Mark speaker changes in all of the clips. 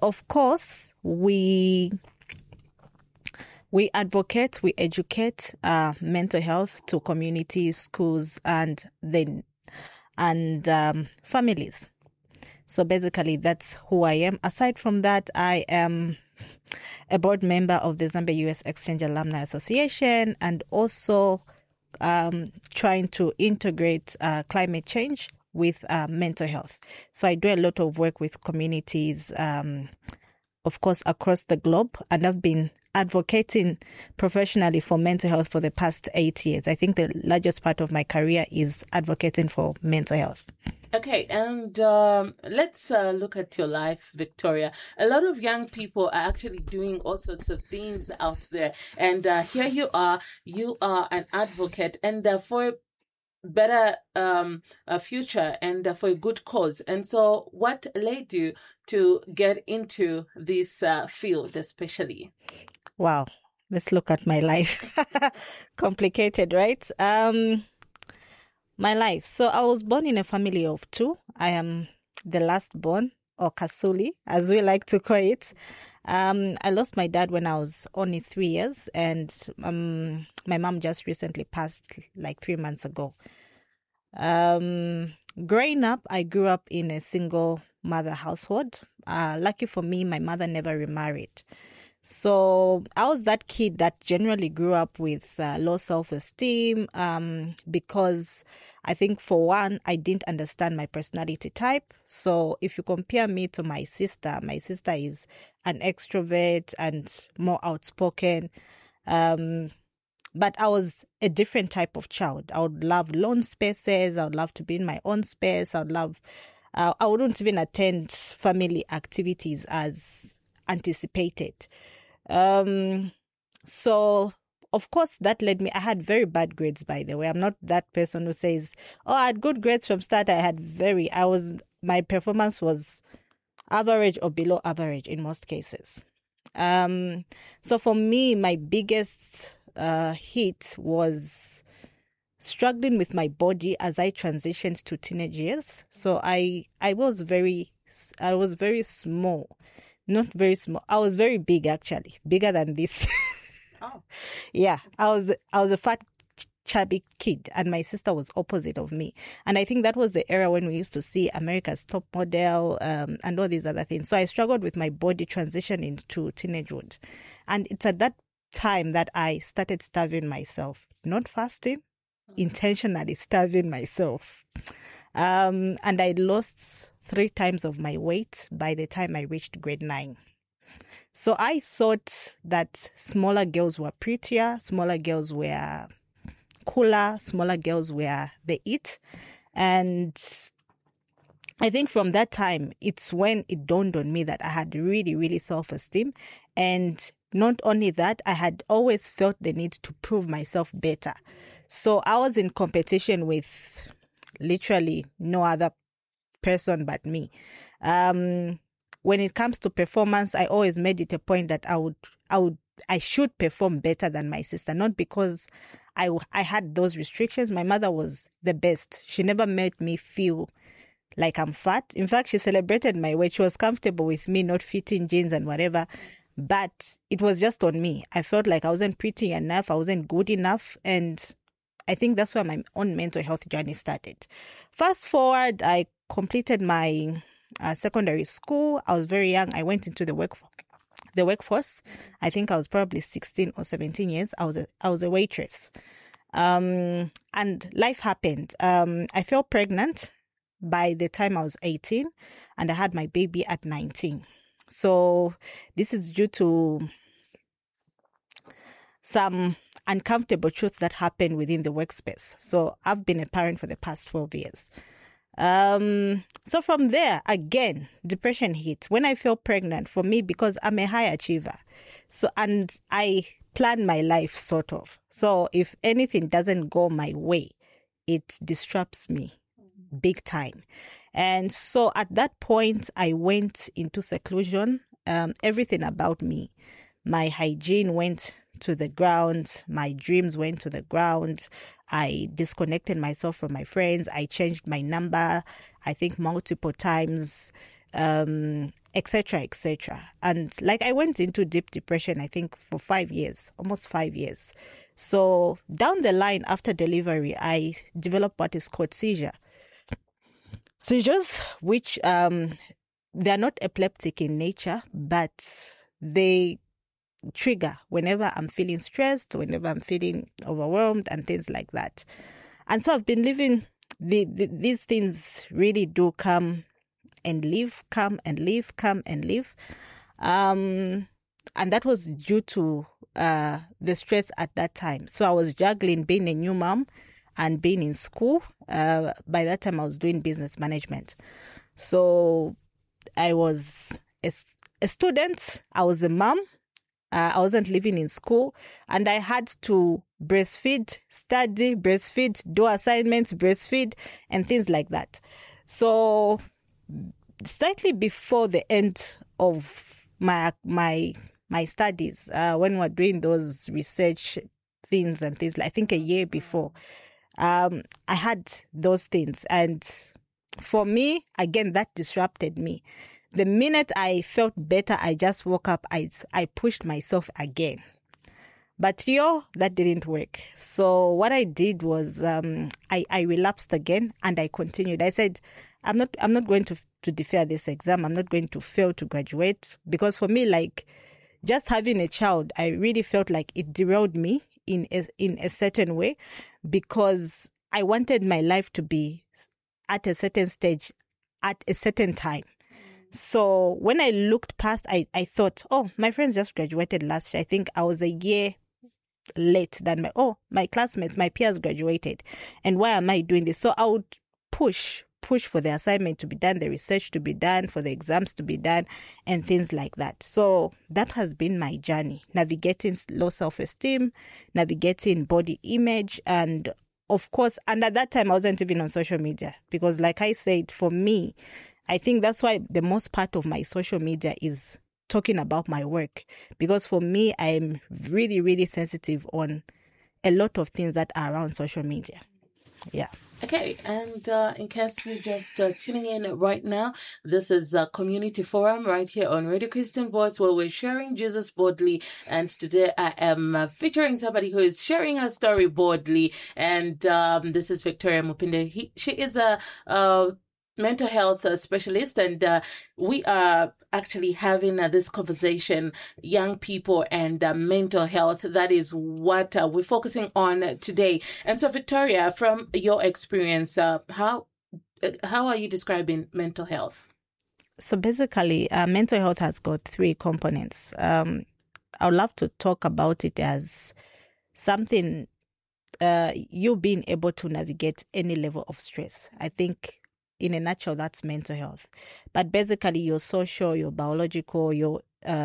Speaker 1: of course, we advocate, we educate mental health to communities, schools, and families. So basically, that's who I am. Aside from that, I am a board member of the Zambia US Exchange Alumni Association, and also trying to integrate climate change with mental health. So I do a lot of work with communities, of course, across the globe, and I've been advocating professionally for mental health for the past 8 years. I think the largest part of my career is advocating for mental health.
Speaker 2: Okay, and let's look at your life, Victoria. A lot of young people are actually doing all sorts of things out there, and here you are an advocate, and for better a future and for a good cause. And so what led you to get into this field especially?
Speaker 1: Wow, let's look at my life. Complicated, right? My life. So I was born in a family of two. I am the last born, or Kasuli, as we like to call it. I lost my dad when I was only 3 years, and my mom just recently passed like 3 months ago. Growing up, I grew up in a single mother household. Lucky for me, my mother never remarried. So I was that kid that generally grew up with low self-esteem because I think, for one, I didn't understand my personality type. So if you compare me to my sister is an extrovert and more outspoken. But I was a different type of child. I would love lone spaces. I would love to be in my own space. I wouldn't even attend family activities as anticipated. So of course that led me, I had very bad grades, by the way. I'm not that person who says, oh, I had good grades from start. My performance was average or below average in most cases. So for me, my biggest hit was struggling with my body as I transitioned to teenage years. So I was very small. Not very small. I was very big, actually. Bigger than this.
Speaker 2: Oh.
Speaker 1: Yeah. I was a fat, chubby kid, and my sister was opposite of me. And I think that was the era when we used to see America's Top Model, and all these other things. So I struggled with my body transitioning to teenagehood. And it's at that time that I started starving myself. Not fasting, intentionally starving myself. And I lost 3 times of my weight by the time I reached grade 9. So I thought that smaller girls were prettier, smaller girls were cooler, smaller girls were the it. And I think from that time, it's when it dawned on me that I had really, really self-esteem. And not only that, I had always felt the need to prove myself better. So I was in competition with literally no other person but me. When it comes to performance, I always made it a point that I should perform better than my sister, not because I had those restrictions. My mother was the best. She never made me feel like I'm fat. In fact, she celebrated my weight. She was comfortable with me not fitting jeans and whatever, but it was just on me. I felt like I wasn't pretty enough. I wasn't good enough. And I think that's where my own mental health journey started. Fast forward, I completed my secondary school. I was very young. I went into the workforce. I think I was probably 16 or 17 years. I was a waitress. And life happened. I fell pregnant by the time I was 18, and I had my baby at 19. So this is due to some uncomfortable truths that happened within the workspace. So I've been a parent for the past 12 years. So from there, again, depression hit. When I fell pregnant, for me, because I'm a high achiever. So, and I plan my life sort of. So if anything doesn't go my way, it disrupts me big time. And so at that point, I went into seclusion. Everything about me, my hygiene went to the ground. My dreams went to the ground. I disconnected myself from my friends. I changed my number, I think multiple times. etc., etc. And like I went into deep depression, I think for 5 years, almost 5 years. So down the line after delivery, I developed what is called seizures, which they're not epileptic in nature, but they trigger whenever I'm feeling stressed, whenever I'm feeling overwhelmed, and things like that. And so I've been living. These things really do come and leave, come and leave, come and leave. And that was due to the stress at that time. So I was juggling being a new mom and being in school. By that time, I was doing business management. So I was a student, I was a mom, I wasn't living in school, and I had to breastfeed, study, breastfeed, do assignments, breastfeed, and things like that. So slightly before the end of my studies, when we were doing those research things and things, I think a year before, I had those things. And for me, again, that disrupted me. The minute I felt better, I just woke up, I pushed myself again. But that didn't work. So what I did was I relapsed again, and I continued. I said, I'm not going to defer this exam. I'm not going to fail to graduate, because for me, like, just having a child, I really felt like it derailed me in a certain way, because I wanted my life to be at a certain stage at a certain time. So when I looked past, I thought, oh, my friends just graduated last year. I think I was a year late than my classmates, my peers graduated. And why am I doing this? So I would push for the assignment to be done, the research to be done, for the exams to be done, and things like that. So that has been my journey, navigating low self-esteem, navigating body image, and of course, and at that time, I wasn't even on social media, because like I said, for me, I think that's why the most part of my social media is talking about my work, because for me, I'm really, really sensitive on a lot of things that are around social media. Yeah.
Speaker 2: Okay, and in case you're just tuning in right now, this is a community forum right here on Radio Christian Voice, where we're sharing Jesus boldly. And today I am featuring somebody who is sharing her story boldly. And this is Victoria Mupinde. She is a mental health specialist, and we are actually having this conversation, young people and mental health. That is what we're focusing on today. And so, Victoria, from your experience, how are you describing mental health?
Speaker 1: So basically, mental health has got 3 components. I would love to talk about it as something, you being able to navigate any level of stress. I think in a nutshell, that's mental health. But basically, your social, your biological, your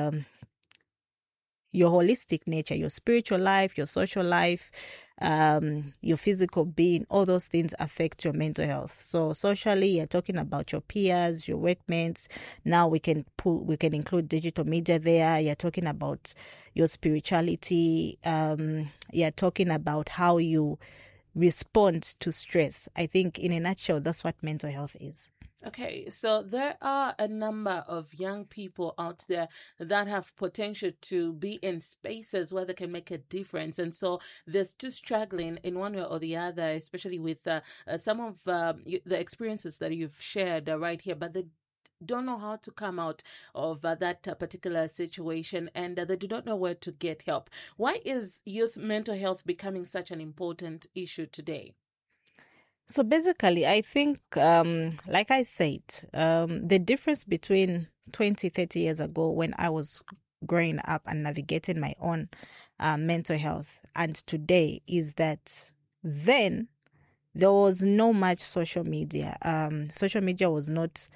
Speaker 1: holistic nature, your spiritual life, your social life, your physical being, all those things affect your mental health. So socially, you're talking about your peers, your workmates. Now we can include digital media there. You're talking about your spirituality. You're talking about how you respond to stress. I think in a nutshell, that's what mental health is.
Speaker 2: Okay, so there are a number of young people out there that have potential to be in spaces where they can make a difference. And so they're still struggling in one way or the other, especially with some of the experiences that you've shared right here, but they don't know how to come out of that particular situation, and they do not know where to get help. Why is youth mental health becoming such an important issue today?
Speaker 1: So basically, I think, like I said, the difference between 20, 30 years ago when I was growing up and navigating my own mental health and today is that then there was no much social media. Social media was not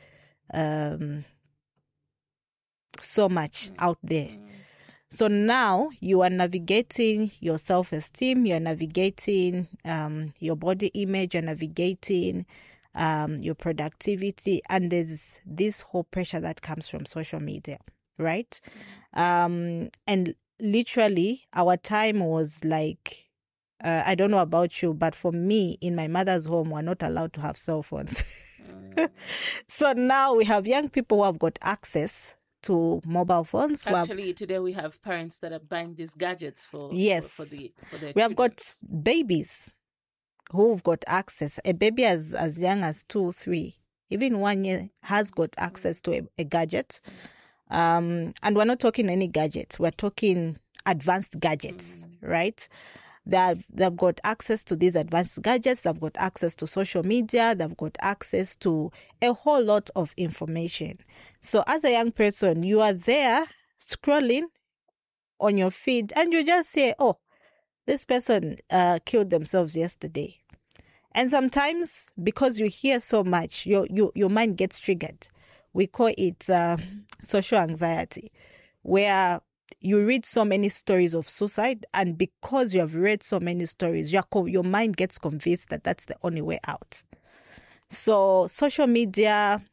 Speaker 1: so much out there. So now you are navigating your self-esteem, you're navigating your body image, you're navigating your productivity, and there's this whole pressure that comes from social media, right? And literally, our time was like, I don't know about you, but for me, in my mother's home, we're not allowed to have cell phones. So now we have young people who have got access to mobile phones.
Speaker 2: Actually, today we have parents that are buying these gadgets for their
Speaker 1: we have got babies who've got access. A baby as young as 2, 3, even 1 year has got access to a gadget. And we're not talking any gadgets. We're talking advanced gadgets, right? They've got access to these advanced gadgets. They've got access to social media. They've got access to a whole lot of information. So as a young person, you are there scrolling on your feed and you just say, oh, this person killed themselves yesterday. And sometimes because you hear so much, your mind gets triggered. We call it social anxiety, where you read so many stories of suicide, and because you have read so many stories, your mind gets convinced that that's the only way out. So social media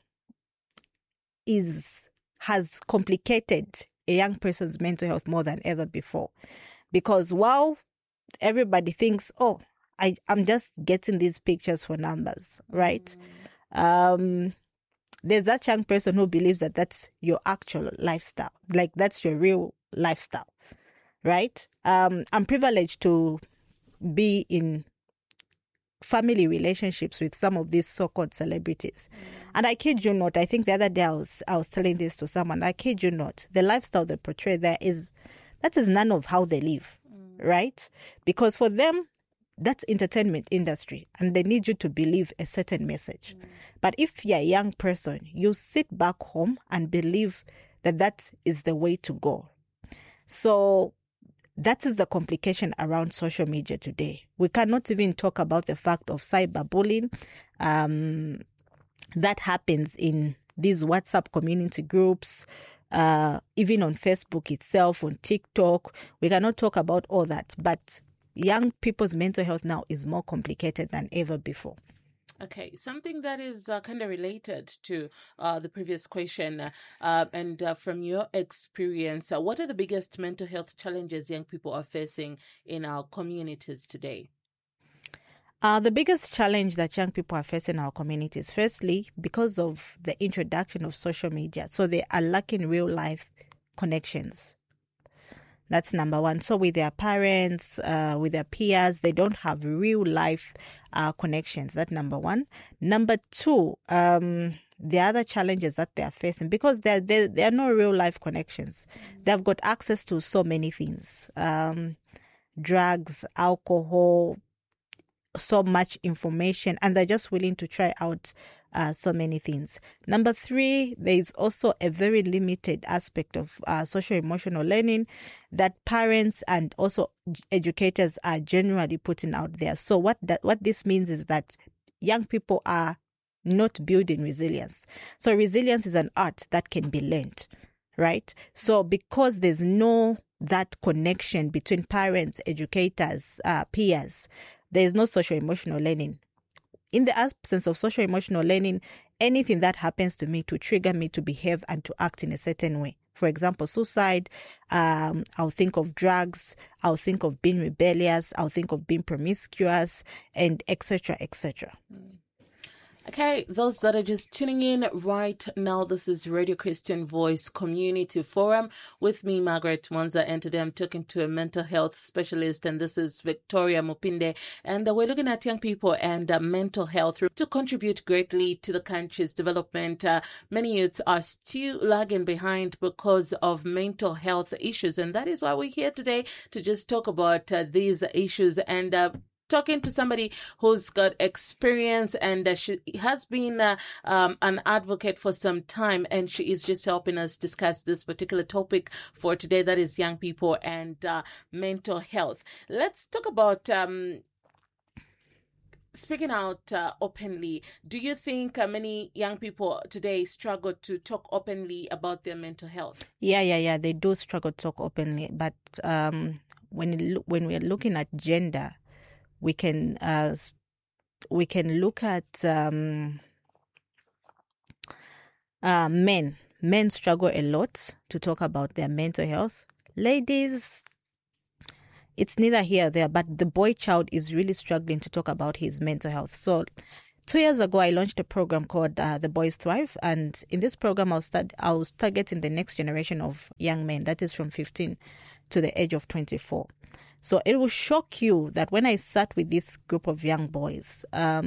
Speaker 1: has complicated a young person's mental health more than ever before, because while everybody thinks, oh, I'm just getting these pictures for numbers, right? There's that young person who believes that that's your actual lifestyle, like that's your real lifestyle, right? I'm privileged to be in family relationships with some of these so-called celebrities. And I kid you not, I think the other day I was telling this to someone, I kid you not, the lifestyle they portray there is none of how they live, right? Because for them, that's entertainment industry and they need you to believe a certain message. But if you're a young person, you sit back home and believe that that is the way to go. So that is the complication around social media today. We cannot even talk about the fact of cyberbullying that happens in these WhatsApp community groups, even on Facebook itself, on TikTok. We cannot talk about all that. But young people's mental health now is more complicated than ever before.
Speaker 2: Okay, something that is kind of related to the previous question, and from your experience, what are the biggest mental health challenges young people are facing in our communities today?
Speaker 1: The biggest challenge that young people are facing in our communities, firstly, because of the introduction of social media, so they are lacking real life connections. That's number one. So with their parents, with their peers, they don't have real life connections. That's number one. Number two, the other challenges that they are facing, because there are no real life connections. They've got access to so many things, drugs, alcohol, so much information, and they're just willing to try out so many things. Number three, there is also a very limited aspect of social-emotional learning that parents and also educators are generally putting out there. So what this means is that young people are not building resilience. So resilience is an art that can be learned, right? So because there's no that connection between parents, educators, peers, there's no social-emotional learning. In the absence of social-emotional learning, anything that happens to me to trigger me to behave and to act in a certain way. For example, suicide, I'll think of drugs, I'll think of being rebellious, I'll think of being promiscuous, and etc., etc.
Speaker 2: Okay, those that are just tuning in right now, this is Radio Christian Voice Community Forum with me, Margaret Mwanza, and today I'm talking to a mental health specialist, and this is Victoria Mupinde, and we're looking at young people and mental health to contribute greatly to the country's development. Many youths are still lagging behind because of mental health issues, and that is why we're here today to just talk about these issues and talking to somebody who's got experience, and she has been an advocate for some time, and she is just helping us discuss this particular topic for today, that is young people and mental health. Let's talk about speaking out openly. Do you think many young people today struggle to talk openly about their mental health?
Speaker 1: Yeah. They do struggle to talk openly, but when we're looking at gender, we can look at men. Men struggle a lot to talk about their mental health. Ladies, it's neither here or there, but the boy child is really struggling to talk about his mental health. So 2 years ago, I launched a program called The Boys Thrive. And in this program, I was targeting the next generation of young men, that is from 15 to the age of 24. So it will shock you that when I sat with this group of young boys,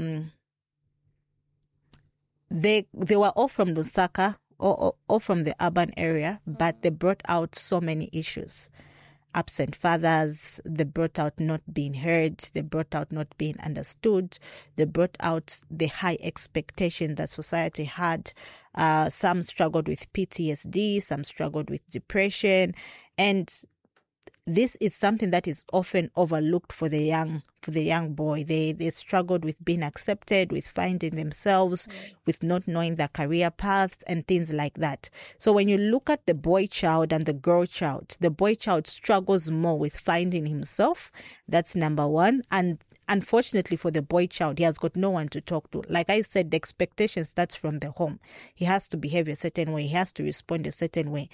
Speaker 1: they were all from Lusaka or from the urban area, but they brought out so many issues. Absent fathers, they brought out not being heard, they brought out not being understood, they brought out the high expectation that society had. Some struggled with PTSD, some struggled with depression, and this is something that is often overlooked for the young boy. They struggled with being accepted, with finding themselves, with not knowing their career paths and things like that. So when you look at the boy child and the girl child, the boy child struggles more with finding himself. That's number one. And unfortunately for the boy child, he has got no one to talk to. Like I said, the expectation starts from the home. He has to behave a certain way. He has to respond a certain way.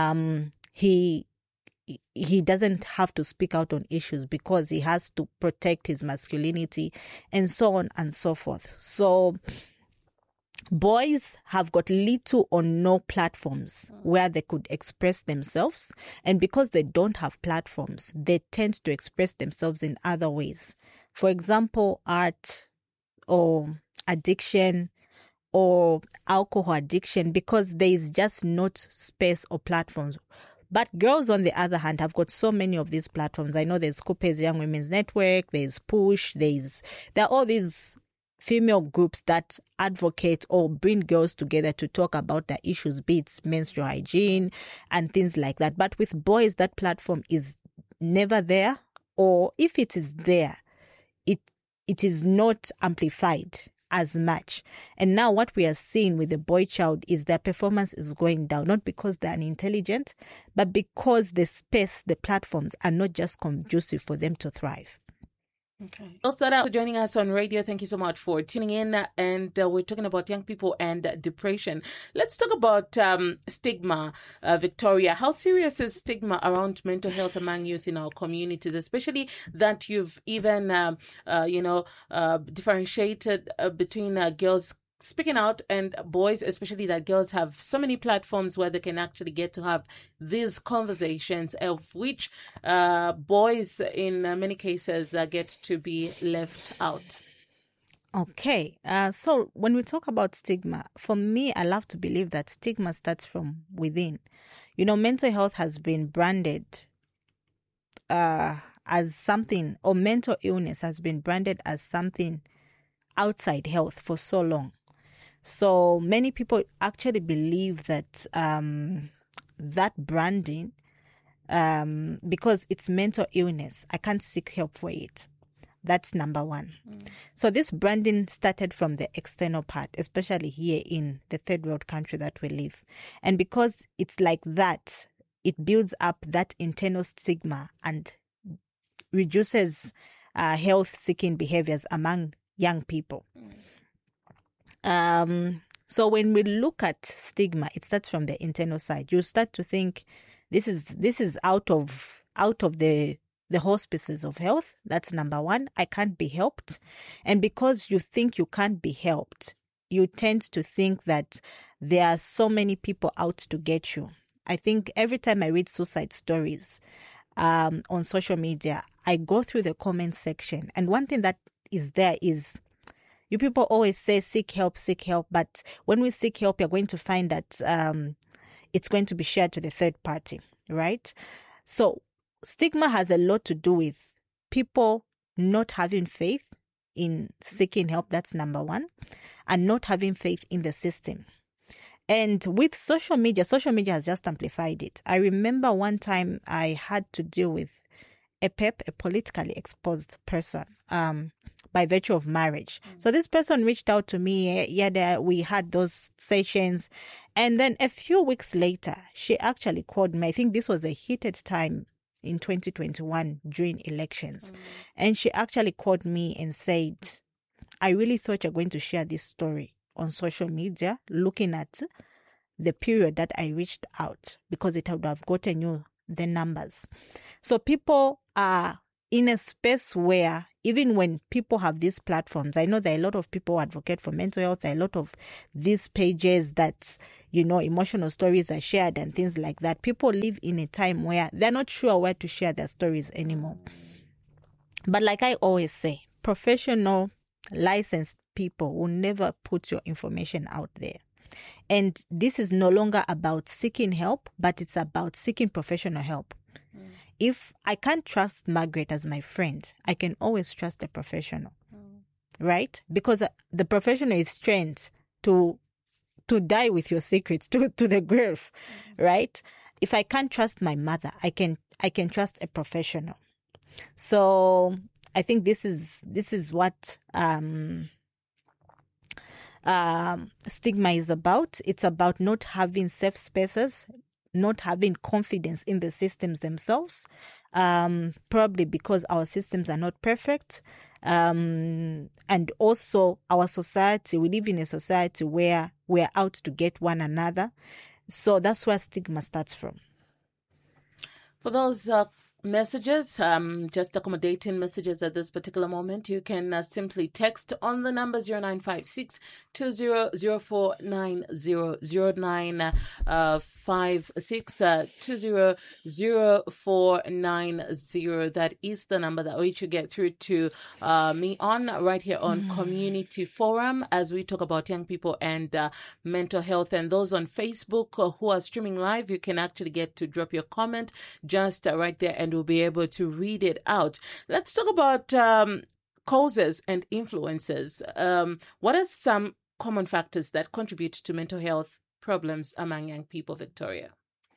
Speaker 1: He doesn't have to speak out on issues because he has to protect his masculinity and so on and so forth. So boys have got little or no platforms where they could express themselves. And because they don't have platforms, they tend to express themselves in other ways. For example, art or addiction or alcohol addiction, because there is just not space or platforms. But girls, on the other hand, have got so many of these platforms. I know there's Coopers Young Women's Network, there's Push, there are all these female groups that advocate or bring girls together to talk about their issues, be it menstrual hygiene and things like that. But with boys, that platform is never there, or if it is there, it is not amplified as much. And now what we are seeing with the boy child is their performance is going down, not because they're unintelligent, but because the space, the platforms are not just conducive for them to thrive.
Speaker 2: Okay. I'll start out joining us on radio. Thank you so much for tuning in. And we're talking about young people and depression. Let's talk about stigma, Victoria. How serious is stigma around mental health among youth in our communities, especially that you've even, differentiated between girls speaking out and boys, especially that girls have so many platforms where they can actually get to have these conversations, of which boys in many cases get to be left out.
Speaker 1: Okay. So when we talk about stigma, for me, I love to believe that stigma starts from within. You know, mental health has been branded as something, or mental illness has been branded as something outside health for so long. So many people actually believe that that branding, because it's mental illness, I can't seek help for it. That's number one. So this branding started from the external part, especially here in the third world country that we live. And because it's like that, it builds up that internal stigma and reduces health-seeking behaviors among young people. So when we look at stigma, it starts from the internal side. You start to think this is out of the hospices of health. That's number one. I can't be helped. And because you think you can't be helped, you tend to think that there are so many people out to get you. I think every time I read suicide stories on social media, I go through the comment section. And one thing that is there is, you people always say, seek help. But when we seek help, you're going to find that it's going to be shared to the third party, right? So stigma has a lot to do with people not having faith in seeking help. That's number one. And not having faith in the system. And with social media has just amplified it. I remember one time I had to deal with a PEP, a politically exposed person, by virtue of marriage. So this person reached out to me. We had those sessions. And then a few weeks later, she actually called me. I think this was a heated time in 2021 during elections. And she actually called me and said, I really thought you're going to share this story on social media, looking at the period that I reached out, because it would have gotten you the numbers. So people are in a space where even when people have these platforms, I know there are a lot of people who advocate for mental health. There are a lot of these pages that, emotional stories are shared and things like that. People live in a time where they're not sure where to share their stories anymore. But like I always say, professional, licensed people will never put your information out there. And this is no longer about seeking help, but it's about seeking professional help. If I can't trust Margaret as my friend, I can always trust a professional, right? Because the professional is trained to die with your secrets to the grave, right? If I can't trust my mother, I can trust a professional. So I think this is what stigma is about. It's about not having safe spaces, not having confidence in the systems themselves, probably because our systems are not perfect. And also our society, we live in a society where we're out to get one another. So that's where stigma starts from.
Speaker 2: For those messages, just accommodating messages at this particular moment, you can simply text on the number 0956 200490 0956 200490. That is the number that we should get through to me on right here on Community Forum as we talk about young people and mental health. And those on Facebook who are streaming live, you can actually get to drop your comment just right there, and we'll be able to read it out. Let's talk about causes and influences. What are some common factors that contribute to mental health problems among young people, Victoria?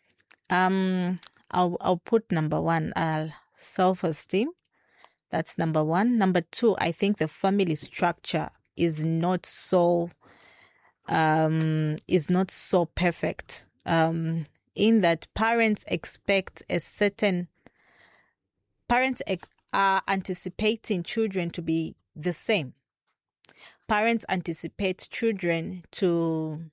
Speaker 1: I'll put number one, self-esteem. That's number one. Number two, I think the family structure is not so perfect. In that parents are anticipating children to be the same. Parents anticipate children to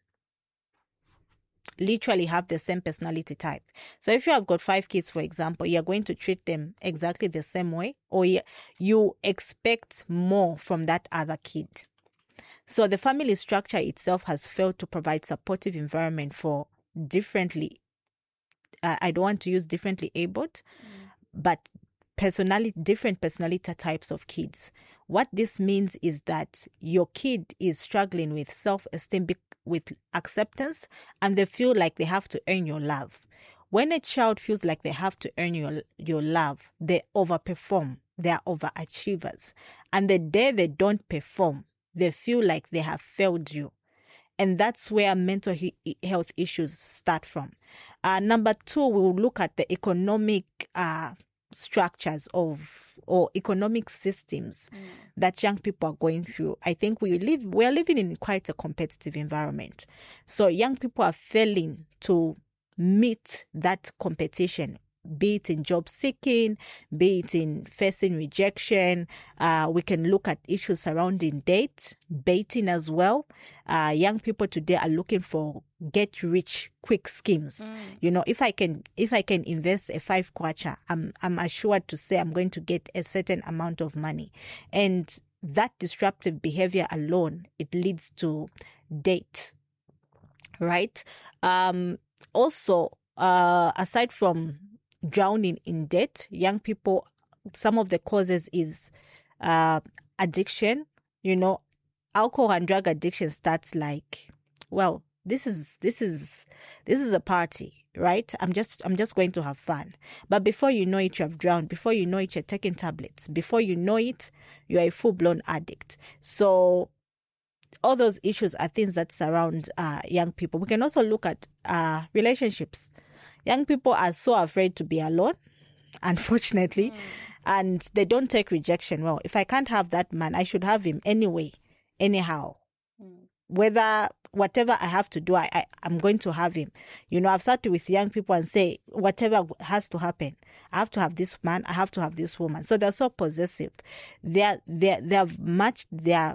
Speaker 1: literally have the same personality type. So if you have got 5 kids, for example, you're going to treat them exactly the same way, or you expect more from that other kid. So the family structure itself has failed to provide supportive environment for differently, I don't want to use differently abled, but different personality types of kids. What this means is that your kid is struggling with self-esteem, with acceptance, and they feel like they have to earn your love. When a child feels like they have to earn your love, they overperform. They are overachievers. And the day they don't perform, they feel like they have failed you. And that's where mental health issues start from. Number two, we'll look at the economic structures or economic systems that young people are going through. I think we're living in quite a competitive environment. So young people are failing to meet that competition, be it in job seeking, be it in facing rejection. We can look at issues surrounding baiting as well. Young people today are looking for get rich quick schemes. If I can invest a 5 kwacha, I'm assured to say I'm going to get a certain amount of money. And that disruptive behavior alone, it leads to debt, right? Also, aside from drowning in debt, young people, some of the causes is addiction. Alcohol and drug addiction starts like, well, this is a party, right? I'm just going to have fun. But before you know it, you have drowned. Before you know it, you're taking tablets. Before you know it, you're a full-blown addict. So all those issues are things that surround young people. We can also look at relationships. Young people are so afraid to be alone, unfortunately, and they don't take rejection well. If I can't have that man, I should have him anyway, anyhow. Whatever I have to do, I'm going to have him. I've started with young people and say, whatever has to happen, I have to have this man, I have to have this woman. So they're so possessive. They've matched their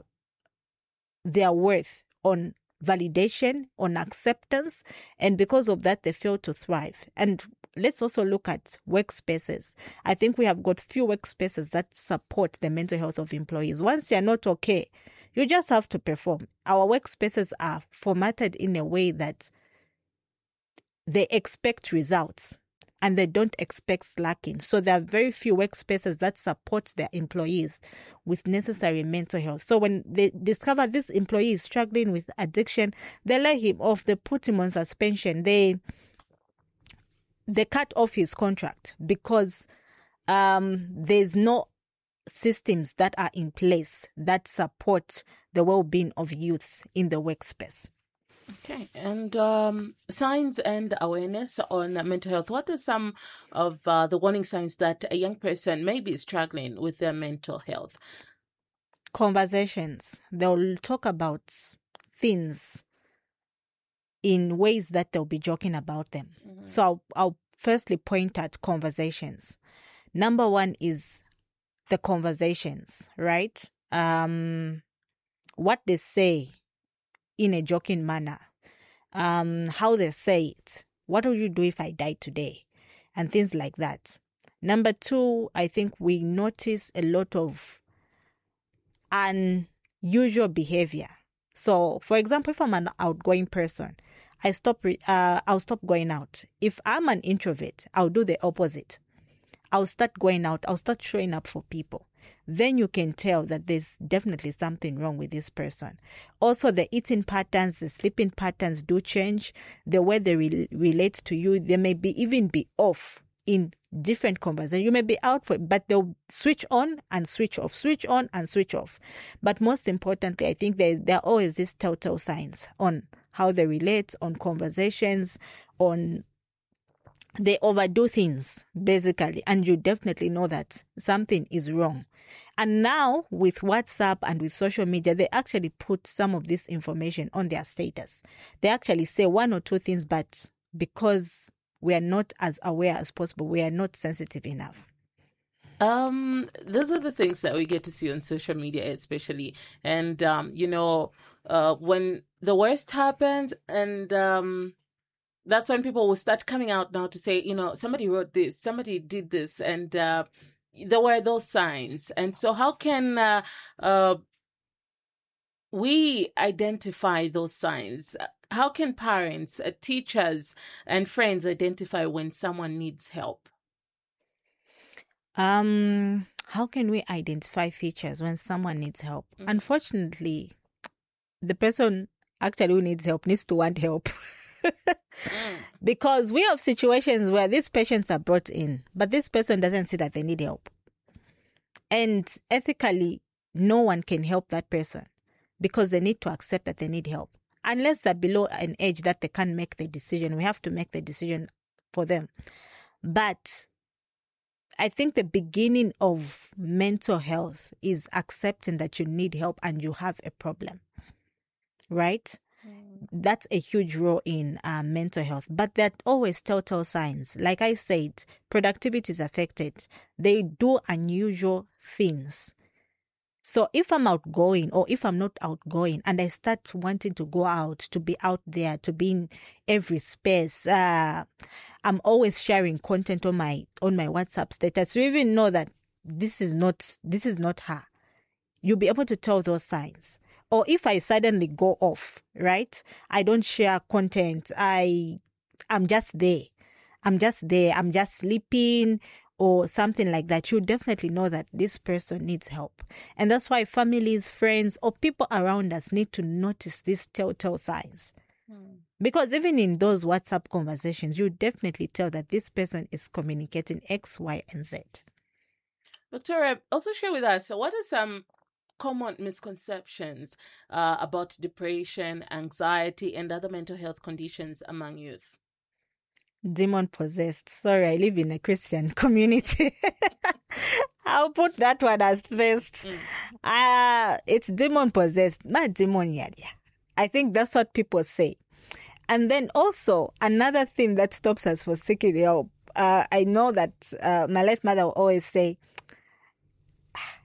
Speaker 1: worth on validation, on acceptance, and because of that, they fail to thrive. And let's also look at workspaces. I think we have got few workspaces that support the mental health of employees. Once you're not okay, you just have to perform. Our workspaces are formatted in a way that they expect results and they don't expect slacking. So there are very few workspaces that support their employees with necessary mental health. So when they discover this employee is struggling with addiction, they let him off, they put him on suspension, they cut off his contract because there's no systems that are in place that support the well-being of youths in the workspace.
Speaker 2: Okay, and signs and awareness on mental health. What are some of the warning signs that a young person may be struggling with their mental health?
Speaker 1: Conversations. They'll talk about things in ways that they'll be joking about them. Mm-hmm. So I'll firstly point at conversations. Number one is the conversations, right? What they say in a joking manner, how they say it, what will you do if I die today, and things like that. Number two, I think we notice a lot of unusual behavior. So, for example, if I'm an outgoing person, I'll stop going out. If I'm an introvert, I'll do the opposite. I'll start going out. I'll start showing up for people. Then you can tell that there's definitely something wrong with this person. Also, the eating patterns, the sleeping patterns do change. The way they relate to you, they may even be off in different conversations. You may be out for it, but they'll switch on and switch off, switch on and switch off. But most importantly, I think there are always these telltale signs on how they relate, on conversations, on they overdo things, basically, and you definitely know that something is wrong. And now, with WhatsApp and with social media, they actually put some of this information on their status. They actually say one or two things, but because we are not as aware as possible, we are not sensitive enough.
Speaker 2: Those are the things that we get to see on social media, especially. And, when the worst happens and... that's when people will start coming out now to say, somebody wrote this, somebody did this, and there were those signs. And so how can we identify those signs? How can parents, teachers, and friends identify when someone needs help?
Speaker 1: How can we identify features when someone needs help? Mm-hmm. Unfortunately, the person actually who needs help needs to want help. Because we have situations where these patients are brought in, but this person doesn't see that they need help. And ethically, no one can help that person because they need to accept that they need help. Unless they're below an age that they can't make the decision, we have to make the decision for them. But I think the beginning of mental health is accepting that you need help and you have a problem, right? That's a huge role in mental health. But there are always telltale signs. Like I said, productivity is affected. They do unusual things. So if I'm outgoing or if I'm not outgoing and I start wanting to go out, to be out there, to be in every space, I'm always sharing content on my WhatsApp status. You even know that this is not her. You'll be able to tell those signs. Or if I suddenly go off, right? I don't share content. I'm just there. I'm just sleeping or something like that. You definitely know that this person needs help. And that's why families, friends, or people around us need to notice these telltale signs. Because even in those WhatsApp conversations, you definitely tell that this person is communicating X, Y, and Z.
Speaker 2: Victoria, also share with us, what are some common misconceptions about depression, anxiety, and other mental health conditions among youth?
Speaker 1: Demon possessed. Sorry, I live in a Christian community. I'll put that one as first. It's demon possessed, not demon yada. I think that's what people say. And then also another thing that stops us from seeking help. I know that my late mother will always say,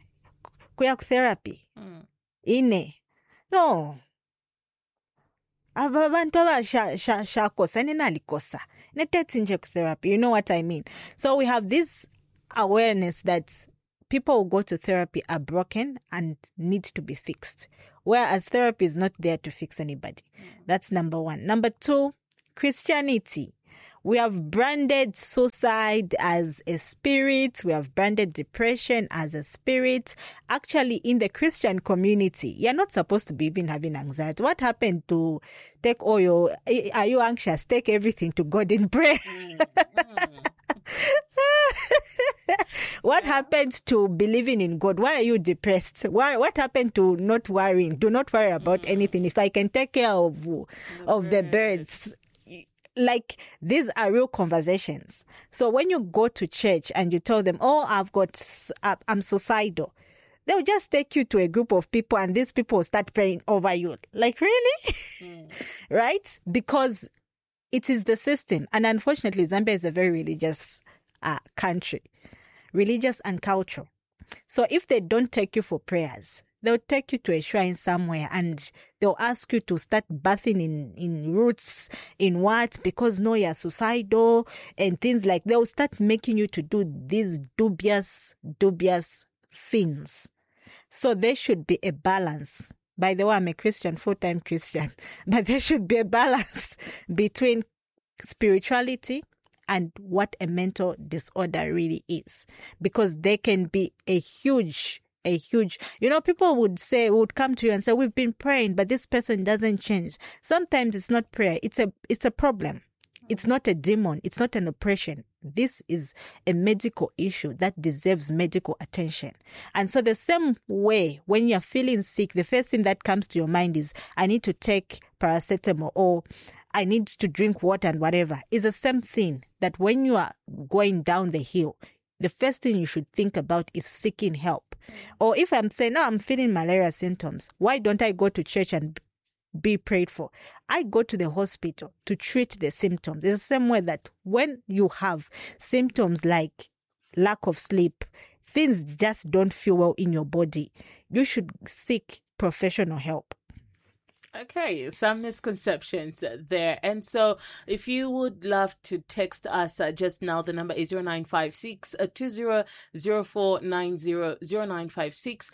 Speaker 1: kuya therapy. Ine. No. abantu abashakosa nenalikosa netetsinje therapy. You know what I mean? So we have this awareness that people who go to therapy are broken and need to be fixed, whereas therapy is not there to fix anybody. That's number one. Number two, Christianity. We have branded suicide as a spirit. We have branded depression as a spirit. Actually, in the Christian community, you're not supposed to be even having anxiety. What happened to take oil? Are you anxious? Take everything to God in prayer. What happened to believing in God? Why are you depressed? What happened to not worrying? Do not worry about anything. If I can take care of the birds. Like, these are real conversations. So when you go to church and you tell them, oh, I'm suicidal, they'll just take you to a group of people and these people will start praying over you. Like, really? Right? Because it is the system. And unfortunately, Zambia is a very religious country, religious and cultural. So if they don't take you for prayers, they'll take you to a shrine somewhere and they'll ask you to start bathing in roots, in what? Because no, you're suicidal and things like they'll start making you to do these dubious things. So there should be a balance. By the way, I'm a Christian, full-time Christian, but there should be a balance between spirituality and what a mental disorder really is. Because there can be a huge, people would come to you and say, we've been praying, but this person doesn't change. Sometimes it's not prayer. It's a problem. It's not a demon. It's not an oppression. This is a medical issue that deserves medical attention. And so the same way, when you're feeling sick, the first thing that comes to your mind is, I need to take paracetamol or I need to drink water and whatever. It's the same thing that when you are going down the hill, the first thing you should think about is seeking help. Or if I'm saying, no, I'm feeling malaria symptoms, why don't I go to church and be prayed for? I go to the hospital to treat the symptoms. It's the same way that when you have symptoms like lack of sleep, things just don't feel well in your body, you should seek professional help.
Speaker 2: Okay, some misconceptions there. And so if you would love to text us just now, the number is 0956 200490, 0956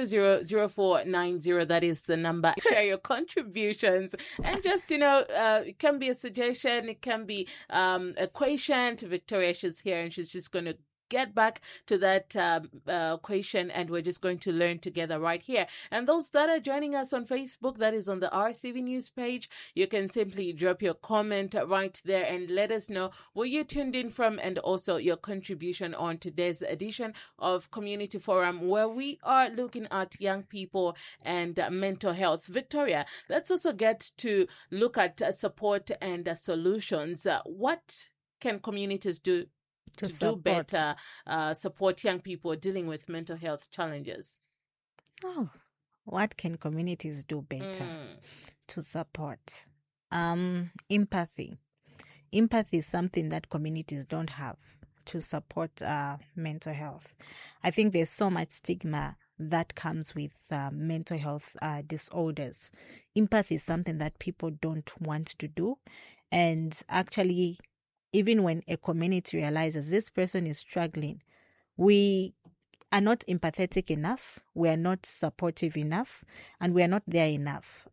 Speaker 2: 200490. That is the number. Share your contributions and just, it can be a suggestion. It can be a question. Victoria, she's here and she's just going to get back to that question, and we're just going to learn together right here. And those that are joining us on Facebook, that is on the RCV News page, you can simply drop your comment right there and let us know where you tuned in from and also your contribution on today's edition of Community Forum, where we are looking at young people and mental health. Victoria, let's also get to look at support and solutions. What can communities do to do better, support young people dealing with mental health challenges?
Speaker 1: Oh, what can communities do better to support? Empathy. Empathy is something that communities don't have to support mental health. I think there's so much stigma that comes with mental health disorders. Empathy is something that people don't want to do. And actually, even when a community realizes this person is struggling, we are not empathetic enough, we are not supportive enough, and we are not there enough.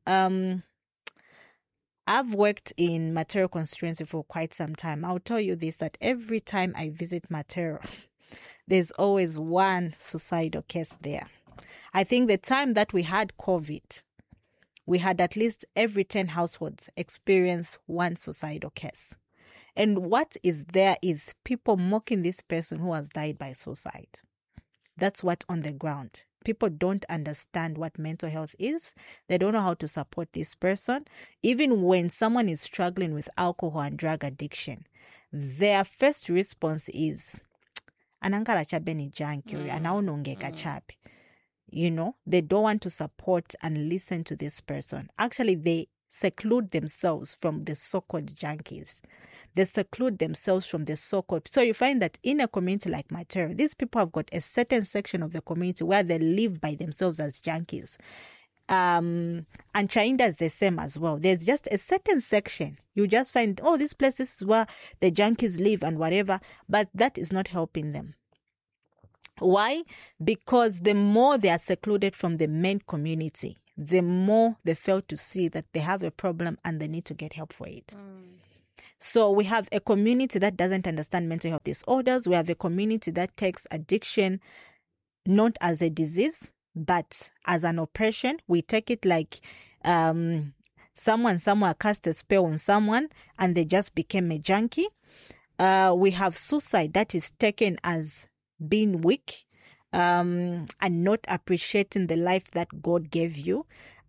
Speaker 1: I've worked in Matero constituency for quite some time. I'll tell you this, that every time I visit Matero, there's always one suicidal case there. I think the time that we had COVID, we had at least every 10 households experience one suicidal case. And what is there is people mocking this person who has died by suicide. That's what's on the ground. People don't understand what mental health is. They don't know how to support this person. Even when someone is struggling with alcohol and drug addiction, their first response is, "Anankala chabe ni junkie, anaonongeka chabe." They don't want to support and listen to this person. Actually, they seclude themselves from the so-called junkies. They seclude themselves from the so-called. So you find that in a community like Matero, these people have got a certain section of the community where they live by themselves as junkies. And Chainda is the same as well. There's just a certain section. You just find, oh, this place, this is where the junkies live and whatever. But that is not helping them. Why? Because the more they are secluded from the main community, the more they fail to see that they have a problem and they need to get help for it. So we have a community that doesn't understand mental health disorders. We have a community that takes addiction not as a disease, but as an oppression. We take it like someone somewhere cast a spell on someone and they just became a junkie. We have suicide that is taken as being weak and not appreciating the life that God gave you,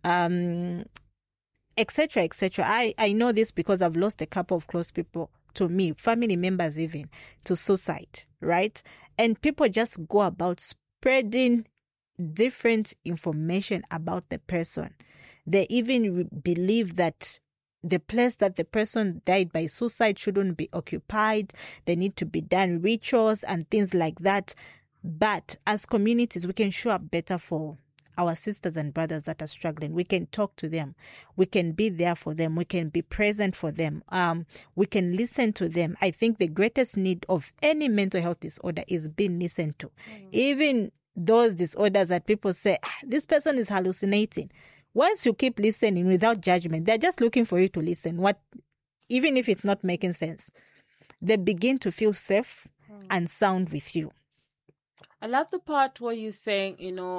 Speaker 1: etc., etc. I know this because I've lost a couple of close people to me, family members even, to suicide, right? And people just go about spreading different information about the person. They even believe that the place that the person died by suicide shouldn't be occupied. They need to be done rituals and things like that. But as communities, we can show up better for our sisters and brothers that are struggling. We can talk to them. We can be there for them. We can be present for them. We can listen to them. I think the greatest need of any mental health disorder is being listened to. Even those disorders that people say, this person is hallucinating. Once you keep listening without judgment, they're just looking for you to listen. Even if it's not making sense, they begin to feel safe and sound with you.
Speaker 2: I love the part where you're saying,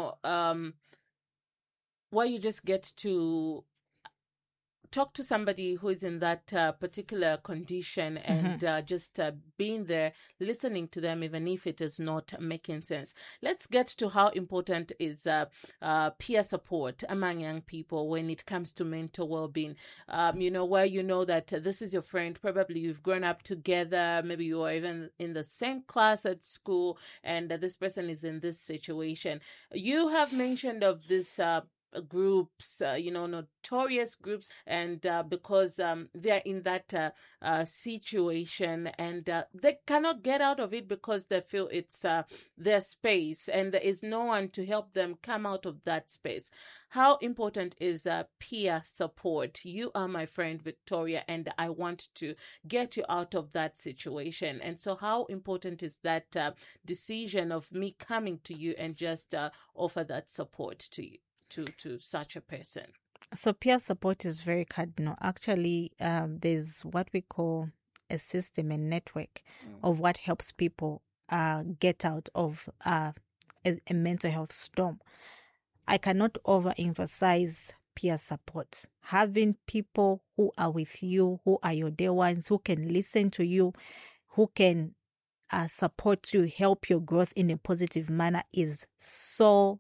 Speaker 2: where you just get to talk to somebody who is in that particular condition and just being there, listening to them, even if it is not making sense. Let's get to how important is peer support among young people when it comes to mental well-being. Where you know that this is your friend, probably you've grown up together, maybe you are even in the same class at school, and this person is in this situation. You have mentioned of this groups, notorious groups, and because they're in that situation and they cannot get out of it because they feel it's their space and there is no one to help them come out of that space. How important is peer support? You are my friend, Victoria, and I want to get you out of that situation. And so how important is that decision of me coming to you and just offer that support to you? To such a person?
Speaker 1: So peer support is very cardinal. Actually, there's what we call a system, a network of what helps people get out of a mental health storm. I cannot overemphasize peer support. Having people who are with you, who are your dear ones, who can listen to you, who can support you, help your growth in a positive manner is so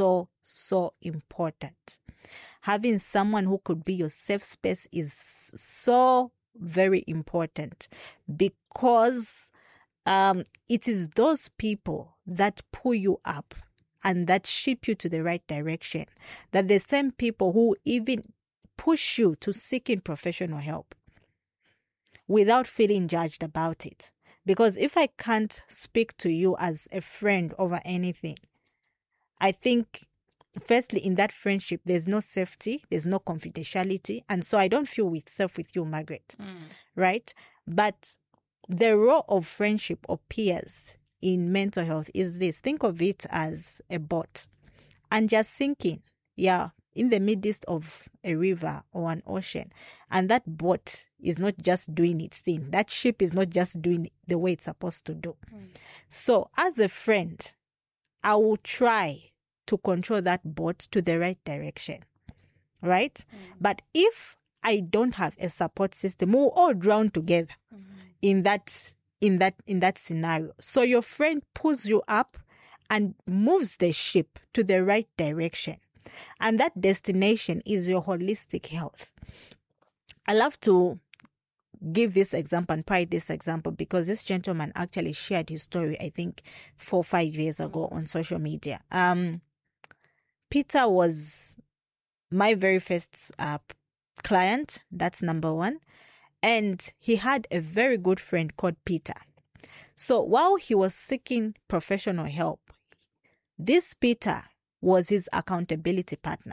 Speaker 1: important. Having someone who could be your safe space is so very important because it is those people that pull you up and that shape you to the right direction, that the same people who even push you to seeking professional help without feeling judged about it. Because if I can't speak to you as a friend over anything, I think, firstly, in that friendship, there's no safety, there's no confidentiality. And so I don't feel safe with you, Margaret, right? But the role of friendship or peers in mental health is this. Think of it as a boat and just sinking, in the midst of a river or an ocean. And that boat is not just doing its thing. That ship is not just doing the way it's supposed to do. So as a friend, I will try to control that boat to the right direction, right? But if I don't have a support system, we'll all drown together in that scenario. So your friend pulls you up and moves the ship to the right direction. And that destination is your holistic health. I love to give this example and provide this example because this gentleman actually shared his story, I think, 4 or 5 years ago on social media. Peter was my very first client. That's number one. And he had a very good friend called Peter. So while he was seeking professional help, this Peter was his accountability partner.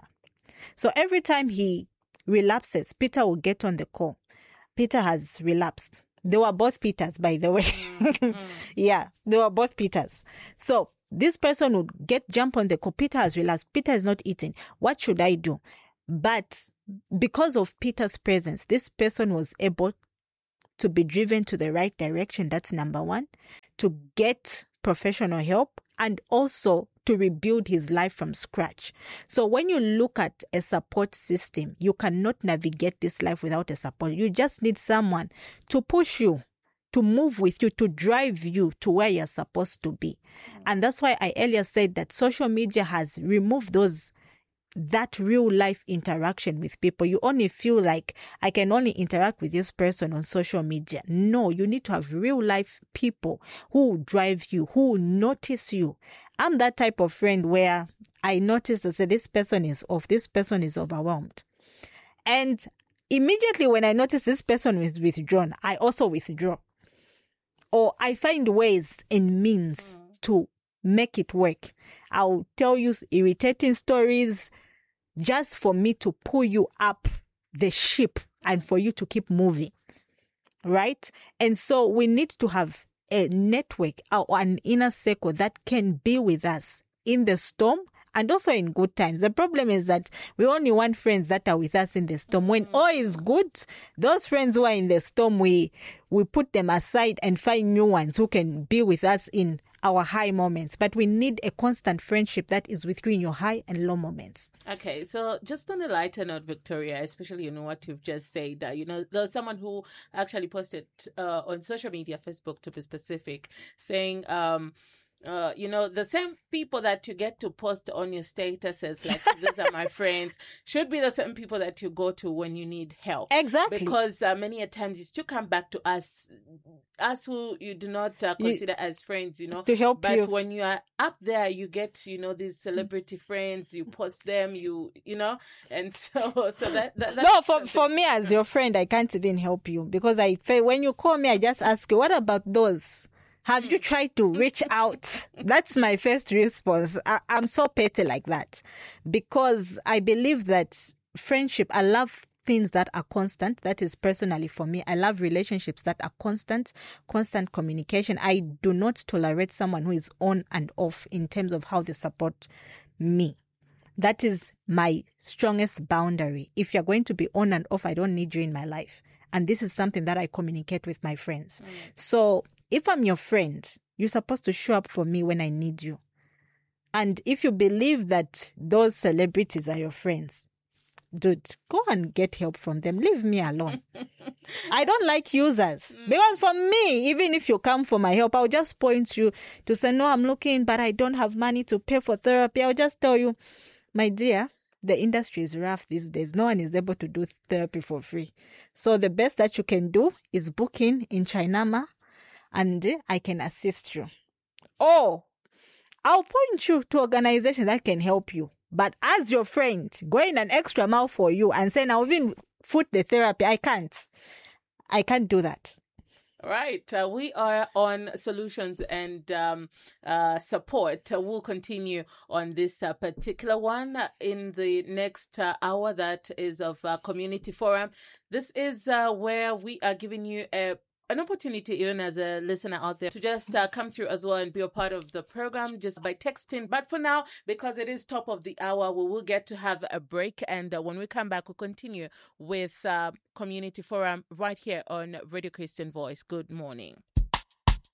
Speaker 1: So every time he relapses, Peter will get on the call. Peter has relapsed. They were both Peters, by the way. Yeah, they were both Peters. So this person would jump on the call. Peter has relapsed. Peter is not eating. What should I do? But because of Peter's presence, this person was able to be driven to the right direction. That's number one. To get professional help and also to rebuild his life from scratch. So when you look at a support system, you cannot navigate this life without a support. You just need someone to push you, to move with you, to drive you to where you're supposed to be. And that's why I earlier said that social media has removed that real life interaction with people. You only feel like I can only interact with this person on social media. No, you need to have real life people who drive you, who notice you. I'm that type of friend where I notice that this person is off, this person is overwhelmed. And immediately when I notice this person is withdrawn, I also withdraw. Or I find ways and means to make it work. I'll tell you irritating stories just for me to pull you up the ship and for you to keep moving. Right? And so we need to have a network or an inner circle that can be with us in the storm and also in good times. The problem is that we only want friends that are with us in the storm. When all is good, those friends who are in the storm, we put them aside and find new ones who can be with us in our high moments. But we need a constant friendship that is with you in your high and low moments.
Speaker 2: Okay, so just on a lighter note, Victoria, especially, what you've just said, there's someone who actually posted on social media, Facebook to be specific, saying, the same people that you get to post on your statuses, like these are my friends, should be the same people that you go to when you need help.
Speaker 1: Exactly.
Speaker 2: Because many a times you still come back to us who you do not consider as friends,
Speaker 1: to help
Speaker 2: but
Speaker 1: you.
Speaker 2: But when you are up there, you get, these celebrity friends, you post them, and so that
Speaker 1: no, for me as your friend, I can't even help you because when you call me, I just ask you, what about those? Have you tried to reach out? That's my first response. I'm so petty like that because I believe that friendship, I love things that are constant. That is personally for me. I love relationships that are constant communication. I do not tolerate someone who is on and off in terms of how they support me. That is my strongest boundary. If you're going to be on and off, I don't need you in my life. And this is something that I communicate with my friends. So if I'm your friend, you're supposed to show up for me when I need you. And if you believe that those celebrities are your friends, dude, go and get help from them. Leave me alone. I don't like users. Because for me, even if you come for my help, I'll just point you to say, no, I'm looking, but I don't have money to pay for therapy. I'll just tell you, my dear, the industry is rough these days. No one is able to do therapy for free. So the best that you can do is book in Chainama, and I can assist you. Or I'll point you to organizations that can help you. But as your friend, going an extra mile for you and saying, I'll even foot the therapy, I can't do that.
Speaker 2: Right. We are on solutions and support. We'll continue on this particular one in the next hour that is of Community Forum. This is where we are giving you an opportunity, even as a listener out there, to just come through as well and be a part of the program just by texting. But for now, because it is top of the hour, we will get to have a break. And when we come back, we'll continue with Community Forum right here on Radio Christian Voice. Good morning.